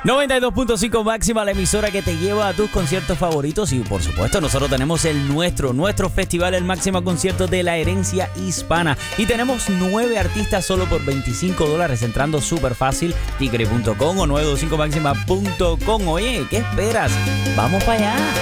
92.5 Máxima, la emisora que te lleva a tus conciertos favoritos. Y por supuesto nosotros tenemos nuestro festival, el Máxima Concierto de la Herencia Hispana. Y tenemos 9 artistas solo por $25 entrando súper fácil, tigre.com o 925máxima.com. Oye, ¿qué esperas? Vamos para allá.